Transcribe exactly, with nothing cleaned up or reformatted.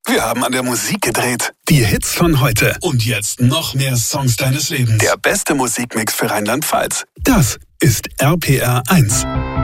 Wir haben an der Musik gedreht. Die Hits von heute. Und jetzt noch mehr Songs deines Lebens. Der beste Musikmix für Rheinland-Pfalz. Das ist R P R eins.